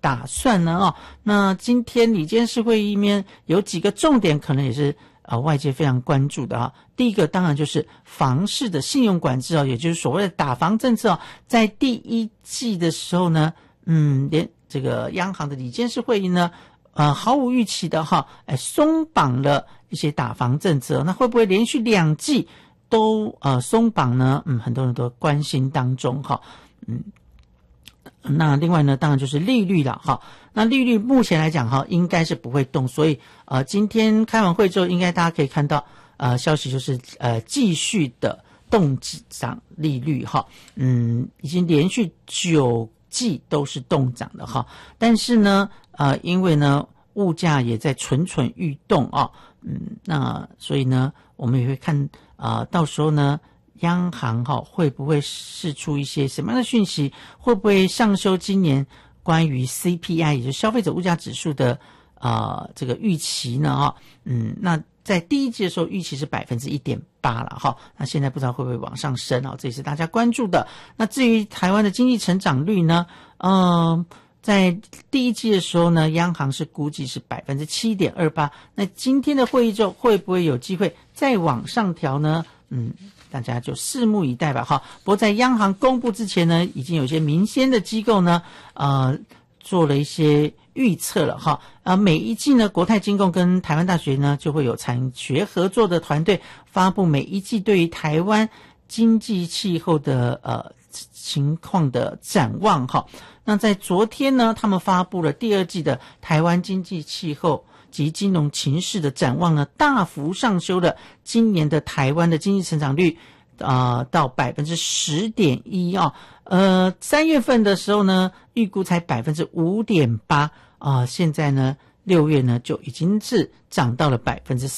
打算呢？那今天理监事会议里面有几个重点，可能也是外界非常关注的第一个当然就是房市的信用管制也就是所谓的打房政策在第一季的时候呢，连这个央行的理监事会议呢，毫无预期的松绑了一些打房政策，那会不会连续2季都松绑呢？很多人都关心当中那另外呢，当然就是利率了那利率目前来讲应该是不会动，所以今天开完会之后，应该大家可以看到消息就是继续的动涨利率已经连续9季都是动涨的但是呢因为呢物价也在蠢蠢欲动那所以呢我们也会看到时候呢央行会不会释出一些什么样的讯息，会不会上修今年关于 CPI 也就是消费者物价指数的这个预期呢那在第一季的时候预期是 1.8% 了那现在不知道会不会往上升这也是大家关注的。那至于台湾的经济成长率呢在第一季的时候呢，央行是估计是 7.28%， 那今天的会议之后会不会有机会再往上调呢？大家就拭目以待吧不过在央行公布之前呢，已经有些民间的机构呢做了一些预测了每一季呢，国泰金控跟台湾大学呢就会有产学合作的团队发布每一季对于台湾经济气候的情况的展望那在昨天呢，他们发布了第2季的台湾经济气候及金融情势的展望呢，大幅上修了今年的台湾的经济成长率到 10.1% 3月份的时候呢，预估才 5.8% 现在呢6月呢就已经是涨到了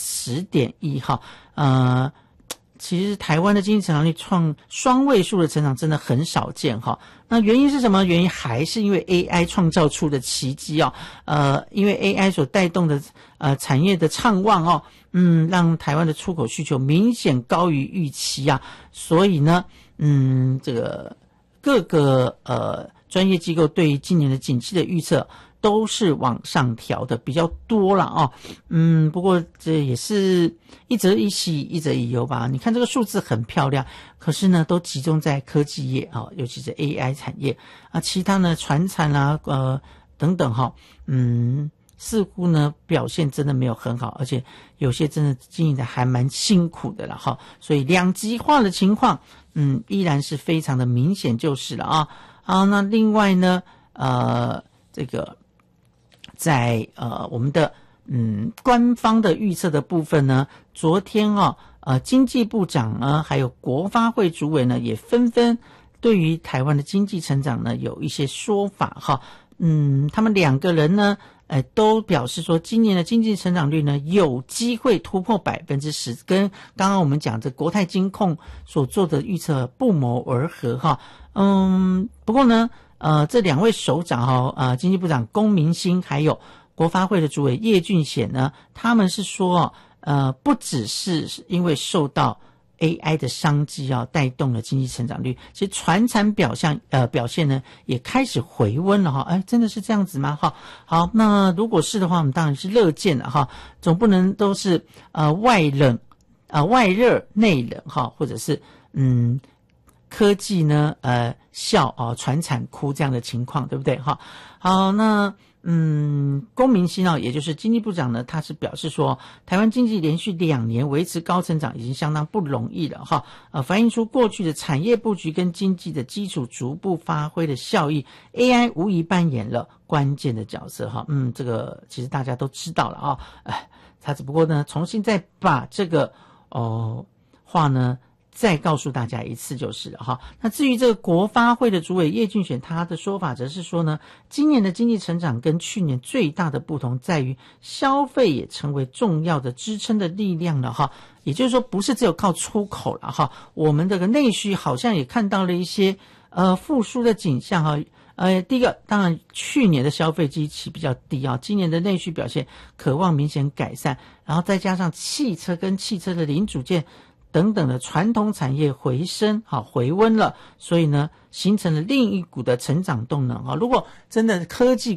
10.1% 其实台湾的经济成长率创双位数的成长真的很少见那原因是什么？原因还是因为 AI 创造出的奇迹因为 AI 所带动的产业的畅旺让台湾的出口需求明显高于预期所以呢这个各个专业机构对于今年的景气的预测都是往上调的比较多了不过这也是一则以喜一则以忧吧。你看这个数字很漂亮，可是呢都集中在科技业尤其是 AI 产业其他呢传产等等似乎呢表现真的没有很好，而且有些真的经营的还蛮辛苦的了所以两极化的情况依然是非常的明显就是了那另外呢这个在我们的官方的预测的部分呢，昨天经济部长呢还有国发会主委呢也纷纷对于台湾的经济成长呢有一些说法他们2个人呢都表示说今年的经济成长率呢有机会突破 10%， 跟刚刚我们讲的国泰金控所做的预测不谋而合不过呢这2位首长经济部长龚明鑫还有国发会的主委叶俊显呢，他们是说不只是因为受到 AI 的商机带动了经济成长率，其实传产表现呢也开始回温了真的是这样子吗好，那如果是的话，我们当然是乐见的总不能都是外热内冷或者是科技呢笑传产哭这样的情况，对不对好，那龚明鑫也就是经济部长呢，他是表示说台湾经济连续2年维持高成长已经相当不容易了反映出过去的产业布局跟经济的基础逐步发挥的效益， AI 无疑扮演了关键的角色这个其实大家都知道了他只不过呢重新再把这个话呢再告诉大家一次就是了那至于这个国发会的主委叶俊显，他的说法则是说呢，今年的经济成长跟去年最大的不同在于消费也成为重要的支撑的力量了也就是说不是只有靠出口了我们这个内需好像也看到了一些复苏的景象第一个当然去年的消费基期比较低今年的内需表现渴望明显改善，然后再加上汽车跟汽车的零组件等等的传统产业回升回温了，所以呢形成了另一股的成长动能如果真的科技